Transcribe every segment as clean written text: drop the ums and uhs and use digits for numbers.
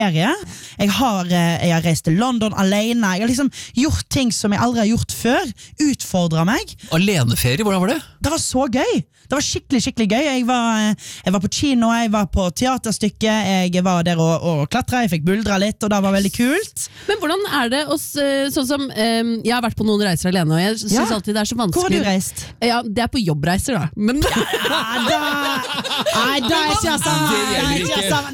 Jeg har reist til London alene. Jeg har liksom gjort ting som jeg aldri har gjort før. Utfordret meg. Aleneferie, hvordan var det? Det var så gøy. Det var skikkelig gøy. Jeg var på kino, jeg var på teaterstykke, jeg var der og klatra, jeg fikk buldra litt, og det var veldig kult. Men hvordan det sånn som, jeg har vært på noen reiser alene, og jeg synes alltid det så vanskelig. Hvor har du reist? Ja, det på jobbreiser da. Men Nei, det ikke sant.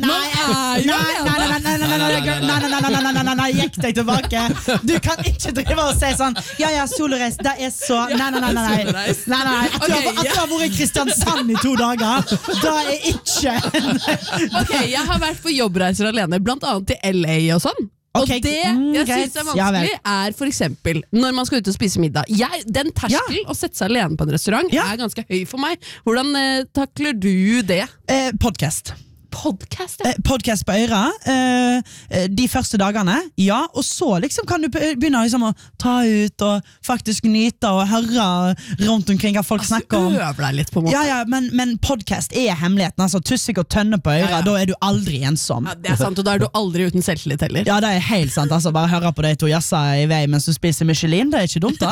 Nei, gikk deg tilbake. Du kan ikke drive og si sånn, ja, soloreis, det så, nei. At du har vært i Kristiansand i 2 dager, det ikke. Ok, jeg har vært på jobbreiser alene, blant annet til LA og sånn. Og det jeg synes vanskelig for eksempel når man skal ut og spise middag. Den terskelen å sette seg alene på en restaurant ganske høy for meg. Hvordan takler du det? Podcast. Podcast på øyra de første dagene, og så liksom kan du begynne liksom å ta ut og faktisk nyte og høre rundt omkring hva folk snakker om. Øver deg litt på en måte. Men podcast hemmeligheten, altså Tussik og Tønne på øyra, da du aldri ensom. Ja, det sant, og da du aldri uten selvtillit heller. Ja, det helt sant, altså bare høre på de 2 jassa i vei mens du spiser Michelin, det ikke dumt da.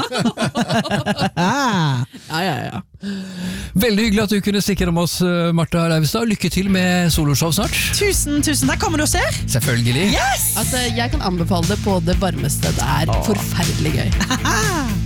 Ja. Veldig hyggelig at du kunne stikke om oss, Martha Leivestad. Lykke til med soloshow snart. Tusen, der kommer du og ser. Selvfølgelig. Yes! Altså, jeg kan anbefale det på det varmeste. Det forferdelig gøy.